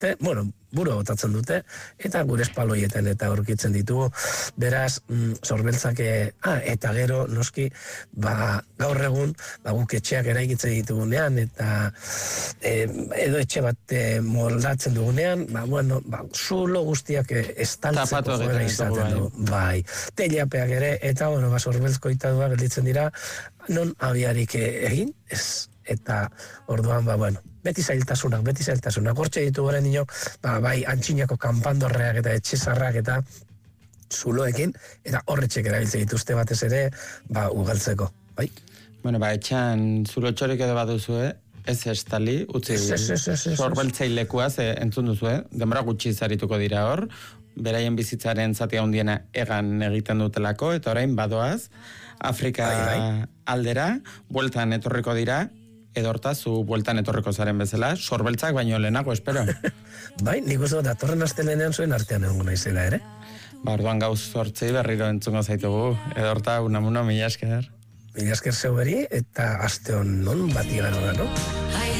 buru botatzen dute, eta gure espaloietan eta aurkitzen ditugu, beraz, sorbeltzak, eta gero, noski, gaur egun, guk etxeak eraikitzen ditugunean, eta edo etxe bat moldatzen dugunean, zulo guztiak estaltzeko joera izaten du, bai, teilapeak ere, eta, sorbeltzko itadua gelditzen dira, non abiarik egin, ez, eta orduan, beti zailtasunak, hortxe ditu goren dino, bai, antxinako kanpandorreak eta etxezarrak eta zuloekin, eta horretxek erabiltzen dituzte batez ere, ugaltzeko, bai? Etxean zulo txorik edo baduzu, ez estali, utzi sorbeltzailekuaz entzun duzu, denbora gutxi zarituko dira hor, beraien bizitzaren zati handiena egan egiten dutelako, eta orain badoaz, Afrika aldera, bueltan etorriko dira, edo horta, zu bueltan etorriko zaren bezala, sorbeltzak baino lehenago, espero. Bai, nik uste datorren astelenean zuen artean egon naizela ere. Orduan gauz sortzei berriro entzungo zaitugu, edo horta, unamuno, mila esker. Mila esker zeuberi, eta aste hon non bati gano da, no?